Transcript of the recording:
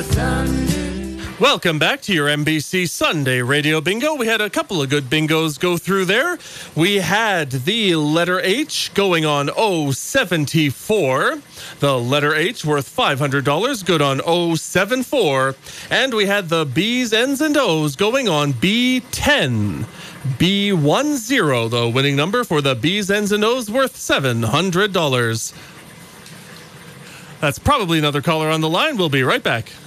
Welcome back to your NBC Sunday Radio Bingo. We had a couple of good bingos go through there. We had the letter H going on 074. The letter H worth $500, good on 074. And we had the B's, N's, and O's going on B10. B10, the winning number for the B's, N's, and O's, worth $700. That's probably another caller on the line. We'll be right back.